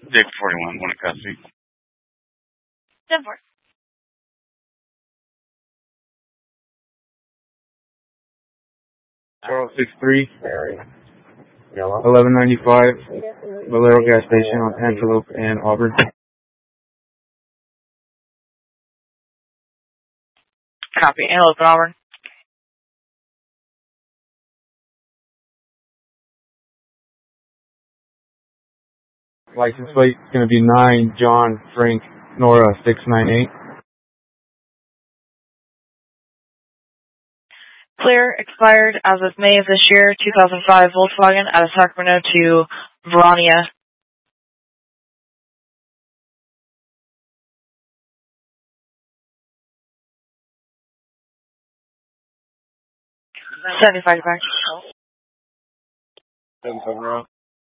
Jake 41, one in custody. 10-4. Charles 63, 1195, Valero gas station on Antelope and Auburn. Copy. Antelope and Auburn. License plate is going to be 9 John Frank Nora 698. Clear, expired as of May of this year, 2005 Volkswagen out of Sacramento to Verania. $75 back. 770.